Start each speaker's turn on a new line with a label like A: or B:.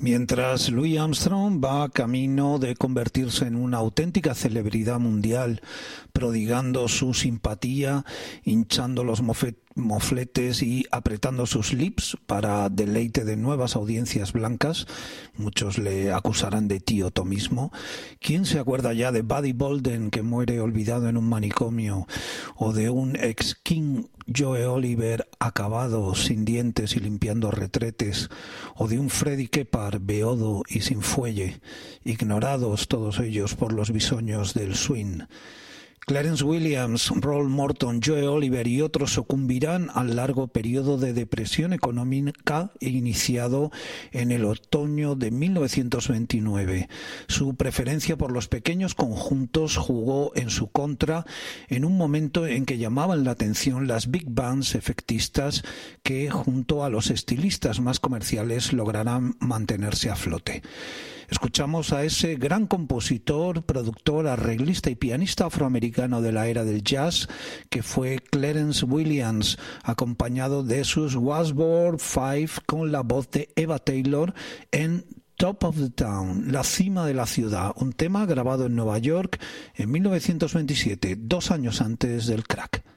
A: Mientras Louis Armstrong va camino de convertirse en una auténtica celebridad mundial, prodigando su simpatía, hinchando los mofletes y apretando sus lips para deleite de nuevas audiencias blancas, muchos le acusarán de tío tomismo. ¿Quién se acuerda ya de Buddy Bolden, que muere olvidado en un manicomio, o de un ex King Joe Oliver acabado, sin dientes y limpiando retretes, o de un Freddy Keppard beodo y sin fuelle, ignorados todos ellos por los bisoños del swing? Clarence Williams, Roll Morton, Joe Oliver y otros sucumbirán al largo periodo de depresión económica iniciado en el otoño de 1929. Su preferencia por los pequeños conjuntos jugó en su contra en un momento en que llamaban la atención las big bands efectistas que, junto a los estilistas más comerciales, lograrán mantenerse a flote. Escuchamos a ese gran compositor, productor, arreglista y pianista afroamericano de la era del jazz, que fue Clarence Williams, acompañado de sus Washboard Five con la voz de Eva Taylor en Top of the Town, la cima de la ciudad, un tema grabado en Nueva York en 1927, 2 años antes del crack.